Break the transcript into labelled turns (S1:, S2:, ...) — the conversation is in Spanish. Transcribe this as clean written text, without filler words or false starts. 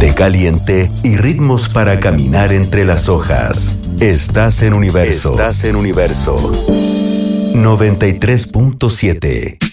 S1: té caliente y ritmos para caminar entre las hojas. Estás en Universo. 93.7.